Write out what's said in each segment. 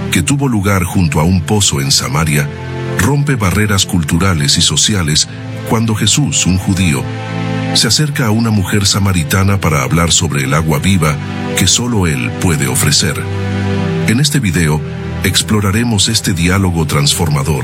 que tuvo lugar junto a un pozo en Samaria, rompe barreras culturales y sociales cuando Jesús, un judío, se acerca a una mujer samaritana para hablar sobre el agua viva que solo Él puede ofrecer. En este video, exploraremos este diálogo transformador.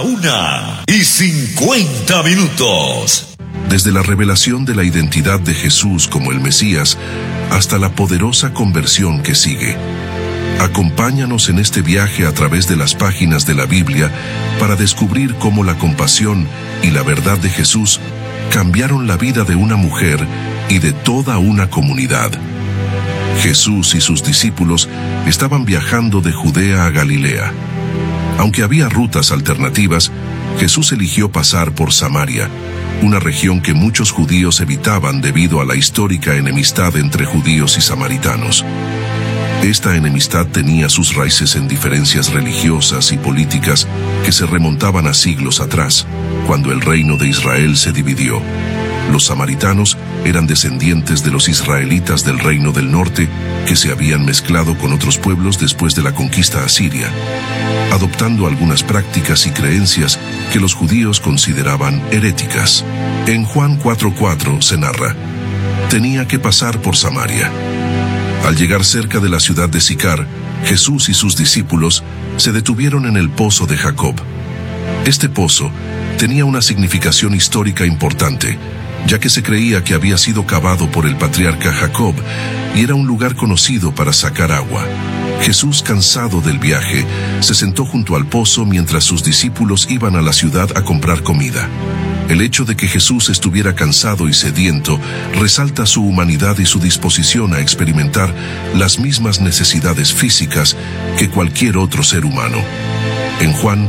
1:50. Desde la revelación de la identidad de Jesús como el Mesías hasta la poderosa conversión que sigue. Acompáñanos en este viaje a través de las páginas de la Biblia para descubrir cómo la compasión y la verdad de Jesús cambiaron la vida de una mujer y de toda una comunidad. Jesús y sus discípulos estaban viajando de Judea a Galilea. Aunque había rutas alternativas, Jesús eligió pasar por Samaria, una región que muchos judíos evitaban debido a la histórica enemistad entre judíos y samaritanos. Esta enemistad tenía sus raíces en diferencias religiosas y políticas que se remontaban a siglos atrás, cuando el reino de Israel se dividió. Los samaritanos eran descendientes de los israelitas del reino del norte, que se habían mezclado con otros pueblos después de la conquista asiria, adoptando algunas prácticas y creencias que los judíos consideraban heréticas. En Juan 4:4 se narra: tenía que pasar por Samaria. Al llegar cerca de la ciudad de Sicar, Jesús y sus discípulos se detuvieron en el pozo de Jacob. Este pozo tenía una significación histórica importante, ya que se creía que había sido cavado por el patriarca Jacob y era un lugar conocido para sacar agua. Jesús, cansado del viaje, se sentó junto al pozo mientras sus discípulos iban a la ciudad a comprar comida. El hecho de que Jesús estuviera cansado y sediento resalta su humanidad y su disposición a experimentar las mismas necesidades físicas que cualquier otro ser humano. En Juan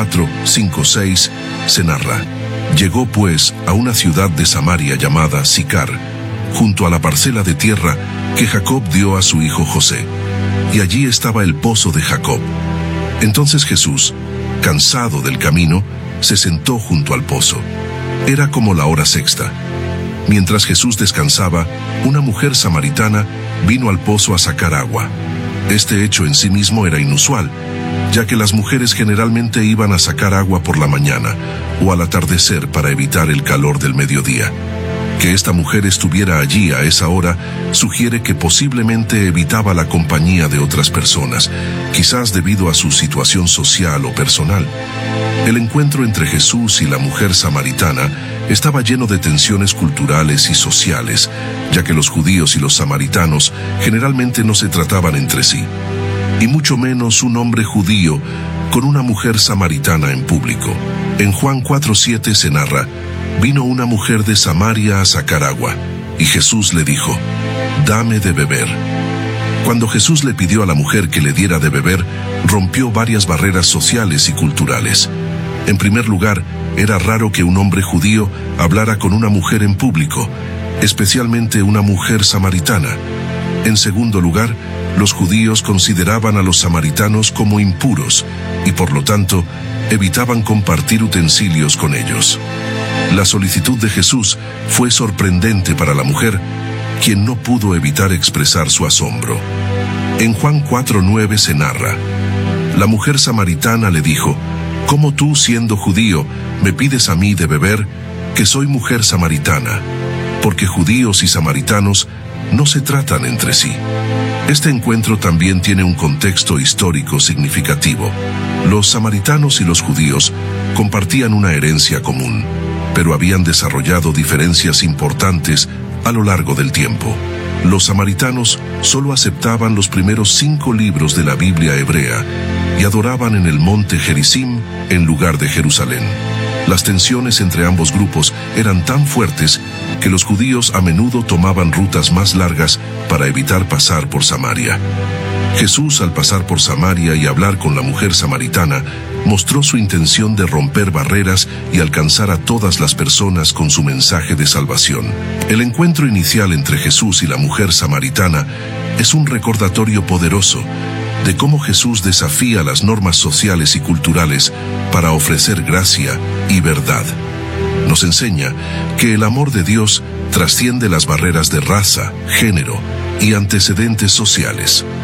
4:5-6 se narra: llegó pues a una ciudad de Samaria llamada Sicar, junto a la parcela de tierra que Jacob dio a su hijo José, y allí estaba el pozo de Jacob. Entonces Jesús, cansado del camino, se sentó junto al pozo. Era como la hora sexta. Mientras Jesús descansaba, una mujer samaritana vino al pozo a sacar agua. Este hecho en sí mismo era inusual, ya que las mujeres generalmente iban a sacar agua por la mañana o al atardecer para evitar el calor del mediodía. Que esta mujer estuviera allí a esa hora sugiere que posiblemente evitaba la compañía de otras personas, quizás debido a su situación social o personal. El encuentro entre Jesús y la mujer samaritana estaba lleno de tensiones culturales y sociales, ya que los judíos y los samaritanos generalmente no se trataban entre sí, y mucho menos un hombre judío con una mujer samaritana en público. En Juan 4:7 se narra: vino una mujer de Samaria a sacar agua, y Jesús le dijo: dame de beber. Cuando Jesús le pidió a la mujer que le diera de beber, rompió varias barreras sociales y culturales. En primer lugar, era raro que un hombre judío hablara con una mujer en público, especialmente una mujer samaritana. En segundo lugar, los judíos consideraban a los samaritanos como impuros y por lo tanto evitaban compartir utensilios con ellos. La solicitud de Jesús fue sorprendente para la mujer, quien no pudo evitar expresar su asombro. En Juan 4:9 se narra: la mujer samaritana le dijo: ¿cómo tú, siendo judío, me pides a mí de beber, que soy mujer samaritana? Porque judíos y samaritanos no se tratan entre sí. Este encuentro también tiene un contexto histórico significativo. Los samaritanos y los judíos compartían una herencia común, pero habían desarrollado diferencias importantes a lo largo del tiempo. Los samaritanos solo aceptaban los primeros 5 libros de la Biblia hebrea y adoraban en el monte Gerizim en lugar de Jerusalén. Las tensiones entre ambos grupos eran tan fuertes que los judíos a menudo tomaban rutas más largas para evitar pasar por Samaria. Jesús, al pasar por Samaria y hablar con la mujer samaritana, mostró su intención de romper barreras y alcanzar a todas las personas con su mensaje de salvación. El encuentro inicial entre Jesús y la mujer samaritana es un recordatorio poderoso de cómo Jesús desafía las normas sociales y culturales para ofrecer gracia y verdad. Nos enseña que el amor de Dios trasciende las barreras de raza, género y antecedentes sociales.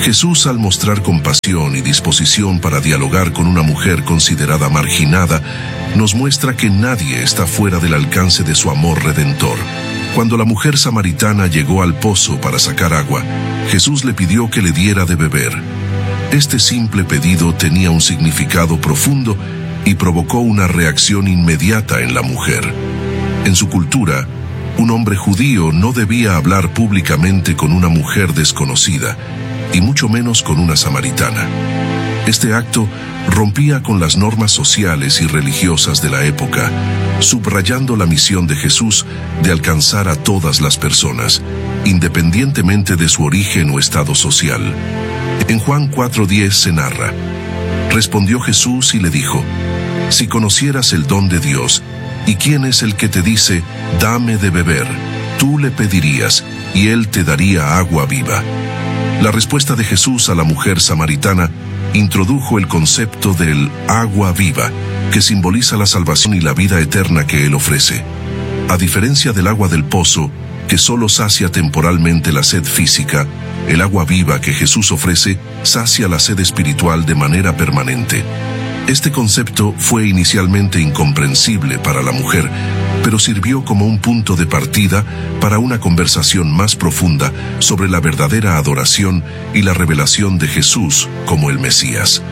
Jesús, al mostrar compasión y disposición para dialogar con una mujer considerada marginada, nos muestra que nadie está fuera del alcance de su amor redentor. Cuando la mujer samaritana llegó al pozo para sacar agua, Jesús le pidió que le diera de beber. Este simple pedido tenía un significado profundo y provocó una reacción inmediata en la mujer. En su cultura, un hombre judío no debía hablar públicamente con una mujer desconocida, y mucho menos con una samaritana. Este acto rompía con las normas sociales y religiosas de la época, subrayando la misión de Jesús de alcanzar a todas las personas, independientemente de su origen o estado social. En Juan 4:10 se narra: respondió Jesús y le dijo: si conocieras el don de Dios, y quién es el que te dice, dame de beber, tú le pedirías, y él te daría agua viva. La respuesta de Jesús a la mujer samaritana introdujo el concepto del agua viva, que simboliza la salvación y la vida eterna que Él ofrece. A diferencia del agua del pozo, que solo sacia temporalmente la sed física, el agua viva que Jesús ofrece sacia la sed espiritual de manera permanente. Este concepto fue inicialmente incomprensible para la mujer, pero sirvió como un punto de partida para una conversación más profunda sobre la verdadera adoración y la revelación de Jesús como el Mesías.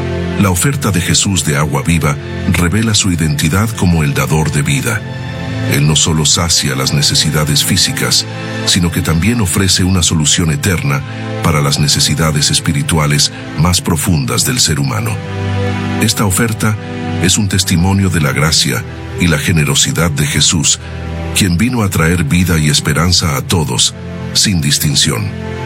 La oferta de Jesús de agua viva revela su identidad como el dador de vida. Él no solo sacia las necesidades físicas, sino que también ofrece una solución eterna para las necesidades espirituales más profundas del ser humano. Esta oferta es un testimonio de la gracia y la generosidad de Jesús, quien vino a traer vida y esperanza a todos, sin distinción.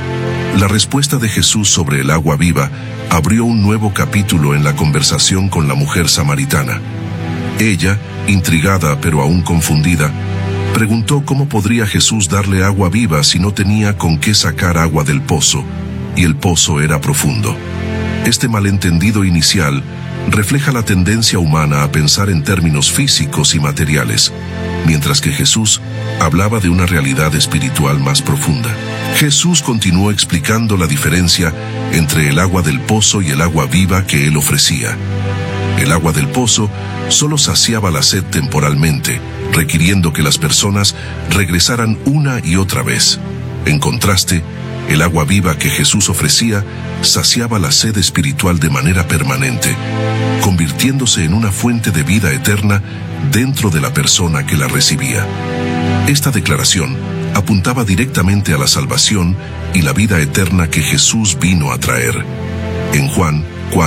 La respuesta de Jesús sobre el agua viva abrió un nuevo capítulo en la conversación con la mujer samaritana. Ella, intrigada pero aún confundida, preguntó cómo podría Jesús darle agua viva si no tenía con qué sacar agua del pozo, y el pozo era profundo. Este malentendido inicial refleja la tendencia humana a pensar en términos físicos y materiales, mientras que Jesús hablaba de una realidad espiritual más profunda. Jesús continuó explicando la diferencia entre el agua del pozo y el agua viva que Él ofrecía. El agua del pozo solo saciaba la sed temporalmente, requiriendo que las personas regresaran una y otra vez. En contraste, el agua viva que Jesús ofrecía saciaba la sed espiritual de manera permanente, convirtiéndose en una fuente de vida eterna dentro de la persona que la recibía. Esta declaración apuntaba directamente a la salvación y la vida eterna que Jesús vino a traer. En Juan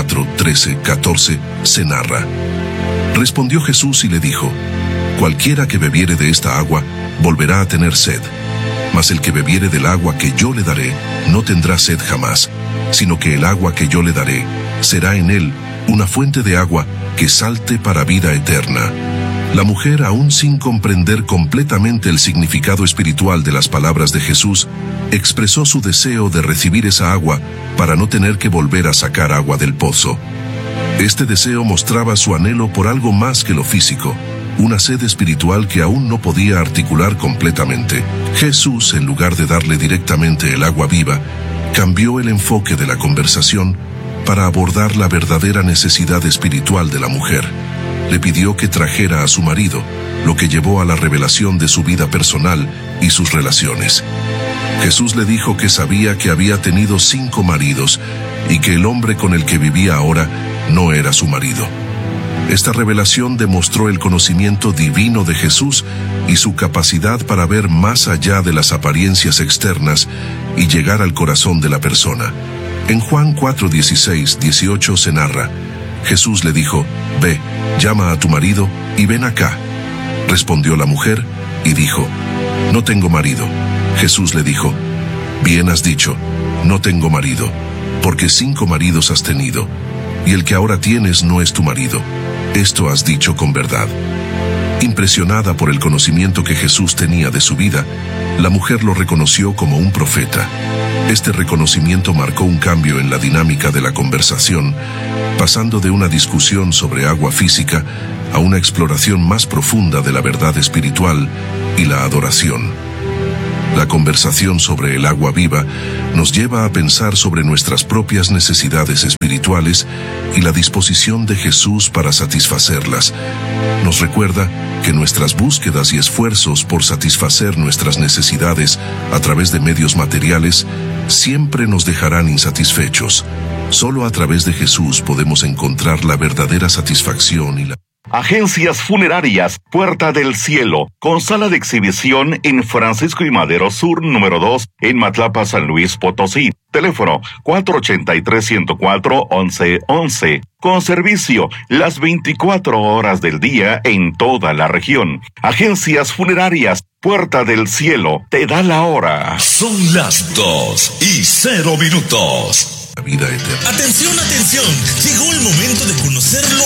4:13-14 se narra: respondió Jesús y le dijo: cualquiera que bebiere de esta agua volverá a tener sed, mas el que bebiere del agua que yo le daré no tendrá sed jamás, sino que el agua que yo le daré será en él una fuente de agua que salte para vida eterna. La mujer, aún sin comprender completamente el significado espiritual de las palabras de Jesús, expresó su deseo de recibir esa agua para no tener que volver a sacar agua del pozo. Este deseo mostraba su anhelo por algo más que lo físico, una sed espiritual que aún no podía articular completamente. Jesús, en lugar de darle directamente el agua viva, cambió el enfoque de la conversación para abordar la verdadera necesidad espiritual de la mujer. Le pidió que trajera a su marido, lo que llevó a la revelación de su vida personal y sus relaciones. Jesús le dijo que sabía que había tenido 5 maridos y que el hombre con el que vivía ahora no era su marido. Esta revelación demostró el conocimiento divino de Jesús y su capacidad para ver más allá de las apariencias externas y llegar al corazón de la persona. En Juan 4:16-18 se narra: Jesús le dijo: ve, llama a tu marido y ven acá. Respondió la mujer y dijo: no tengo marido. Jesús le dijo: bien has dicho, no tengo marido, porque 5 maridos has tenido, y el que ahora tienes no es tu marido. Esto has dicho con verdad. Impresionada por el conocimiento que Jesús tenía de su vida, la mujer lo reconoció como un profeta. Este reconocimiento marcó un cambio en la dinámica de la conversación, pasando de una discusión sobre agua física a una exploración más profunda de la verdad espiritual y la adoración. La conversación sobre el agua viva nos lleva a pensar sobre nuestras propias necesidades espirituales y la disposición de Jesús para satisfacerlas. Nos recuerda que nuestras búsquedas y esfuerzos por satisfacer nuestras necesidades a través de medios materiales siempre nos dejarán insatisfechos. Solo a través de Jesús podemos encontrar la verdadera satisfacción y la... Agencias Funerarias Puerta del Cielo, con sala de exhibición en Francisco y Madero Sur, número 2, en Matlapa, San Luis Potosí. Teléfono 483-104-1111. Con servicio las 24 horas del día en toda la región. Agencias Funerarias Puerta del Cielo, te da la hora. Son las 2:00 minutos. vida eterna. Atención, atención. Llegó el momento de conocer lo